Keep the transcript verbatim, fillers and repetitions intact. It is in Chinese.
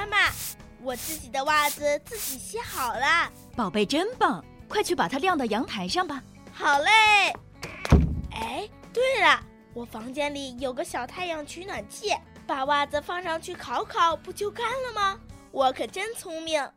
妈妈，我自己的袜子自己洗好了。 宝贝真棒，快去把它晾到阳台上吧。 好嘞。哎，对了，我房间里有个小太阳取暖器，把袜子放上去烤烤，不就干了吗？我可真聪明。